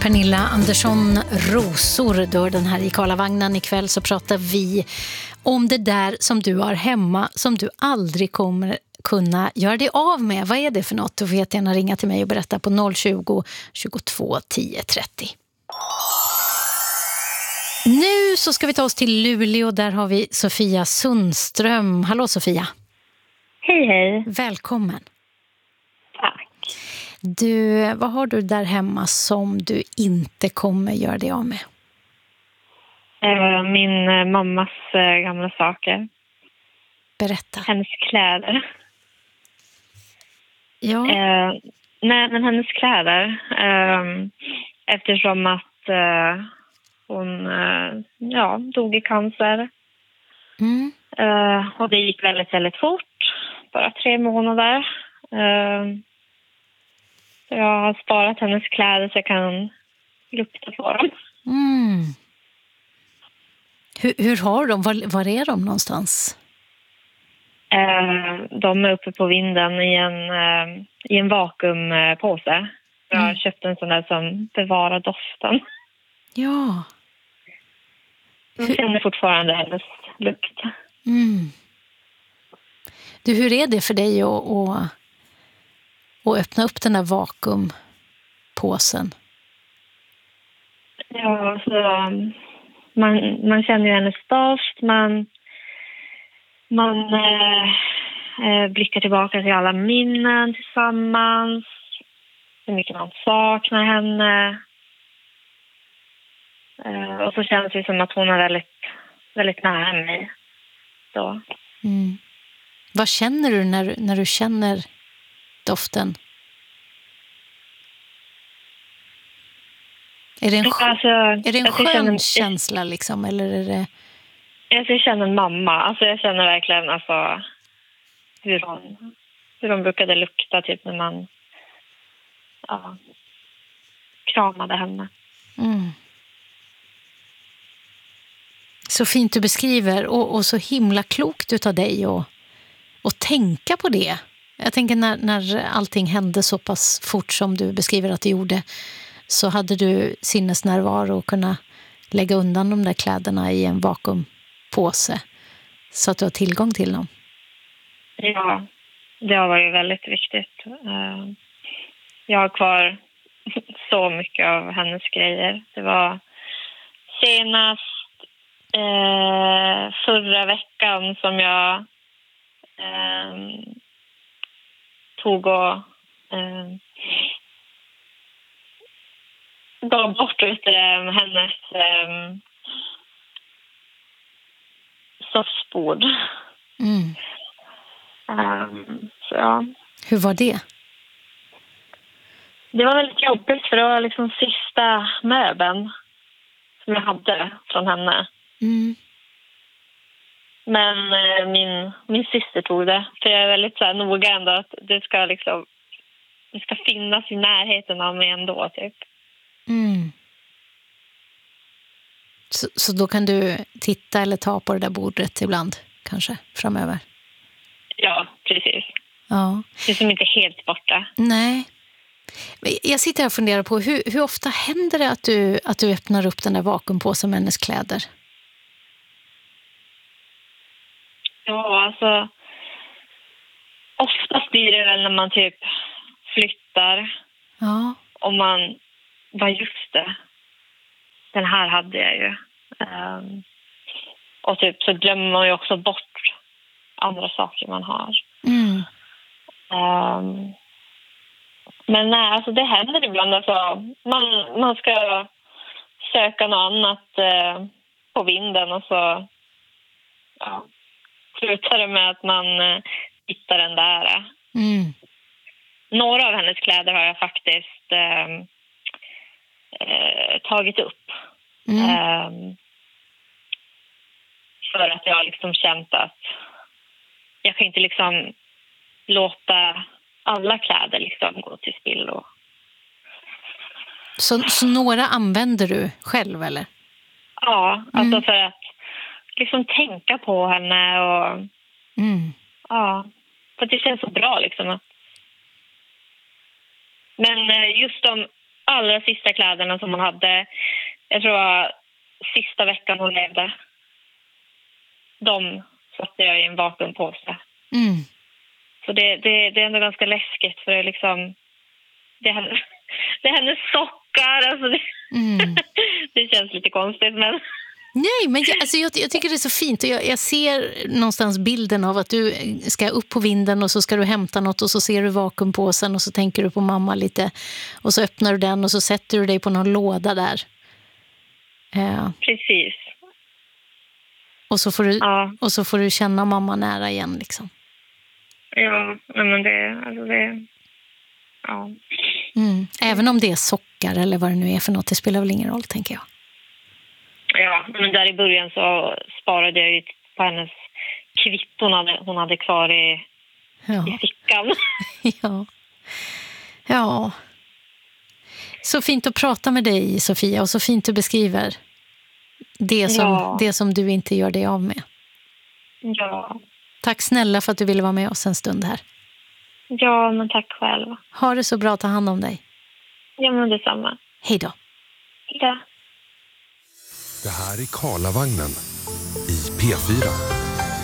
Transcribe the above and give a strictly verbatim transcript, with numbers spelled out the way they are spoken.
Pernilla Andersson Rosor. Då den här i Karlavagnen ikväll så pratar vi om det där som du har hemma som du aldrig kommer kunna göra dig av med. Vad är det för något? Du får gärna ringa till mig och berätta på noll tjugo, tjugotvå, tio, trettio. Nu så ska vi ta oss till Luleå. Där har vi Sofia Sundström. Hallå Sofia. Hej hej. Välkommen. Tack. Du, vad har du där hemma som du inte kommer göra dig av med? Uh, min uh, mammas uh, gamla saker. Berätta. Hennes kläder. Ja. Uh, nej, men hennes kläder. Uh, eftersom att uh, hon uh, ja, dog i cancer. Mm. Uh, och det gick väldigt, väldigt fort. Bara tre månader. Uh, jag har sparat hennes kläder så jag kan lukta på dem. Mm. Hur, hur har de? Var, var är de någonstans? Uh, de är uppe på vinden i en, uh, i en vakuumpåse. Jag har Mm. köpt en sån där som bevarar doften. Ja. Jag känner fortfarande hennes lukt. Mm. Du, hur är det för dig att, att, att öppna upp den där vakuumpåsen? Ja, så man, man känner ju hennes doft. Man, man eh, eh, blickar tillbaka till alla minnen tillsammans. Hur mycket man saknar henne. Eh, och så känns det som att hon är väldigt, väldigt nära mig. Så. Mm. Vad känner du när, när du känner doften? Är det en, sk- Alltså, är det en alltså, jag skön känner, känsla liksom? Eller är det... alltså, jag känner en mamma. Alltså, jag känner verkligen alltså, hur, hon, hur hon brukade lukta typ när man ja, kramade henne. Mm. Så fint du beskriver och, och så himla klokt utav dig och, och tänka på det. Jag tänker när, när allting hände så pass fort som du beskriver att det gjorde, så hade du sinnesnärvaro och kunna lägga undan de där kläderna i en vakuumpåse så att du har tillgång till dem. Ja, det har varit väldigt viktigt. Jag har kvar så mycket av hennes grejer. Det var senast eh, förra veckan som jag eh, tog och eh, gav bort vet du, hennes eh, soffbord. Mm. Um, så ja. Hur var det? Det var väldigt jobbigt för det var liksom sista möbeln som jag hade från henne. Mm. Men eh, min, min syster tog det. För jag är väldigt så här, noga ändå att det ska liksom det ska finnas i närheten av mig ändå typ. Mm. Så, så då kan du titta eller ta på det där bordet ibland kanske framöver? Ja, precis. Ja. Det är som inte helt borta. Nej. Jag sitter här och funderar på hur, hur ofta händer det att du, att du öppnar upp den där vakuumpåsen med hennes kläder? Ja, alltså oftast blir det väl när man typ flyttar. Ja. Och man bara just det. Den här hade jag ju. Um, och typ så glömmer man ju också bort andra saker man har. Mm. Um, men nej, alltså det händer ibland. Alltså, man, man ska söka något annat uh, på vinden och så ja, slutar det med att man uh, hittar den där. Mm. Några av hennes kläder har jag faktiskt uh, uh, tagit upp. Mm. Um, för att jag har liksom känt att jag kan inte liksom låta alla kläder liksom gå till spillo. Så, så några använder du själv eller? Ja, alltså Mm. för att liksom tänka på henne och Mm. ja, för att det känns så bra liksom. Men just de allra sista kläderna som hon hade, jag tror det var sista veckan hon levde, de satte jag i en vakuumpåse. Mm. Så det, det, det är ändå ganska läskigt, för det är liksom det är hennes, det är hennes sockar, alltså det, Mm. det känns lite konstigt, men Nej, men jag, alltså jag, jag tycker det är så fint, och jag, jag ser någonstans bilden av att du ska upp på vinden och så ska du hämta något och så ser du vakuumpåsen och så tänker du på mamma lite och så öppnar du den och så sätter du dig på någon låda där. Eh, precis. och, så får du, Ja, och så får du känna mamma nära igen liksom. ja, nej, men det, alltså det, ja. Mm. Även om det är sockar eller vad det nu är för något, det spelar väl ingen roll, tänker jag. Ja, men där i början så sparade jag ju på hennes kvitton hade, hon hade kvar i, Ja. i fickan. Ja. Ja. Så fint att prata med dig, Sofia, och så fint du beskriver det som, Ja. det som du inte gör dig av med. Ja. Tack snälla för att du ville vara med oss en stund här. Ja, men tack själv. Ha det så bra, ta hand om dig. Ja, men detsamma. Hej då. Ja. Det här är Karlavagnen i P fyra.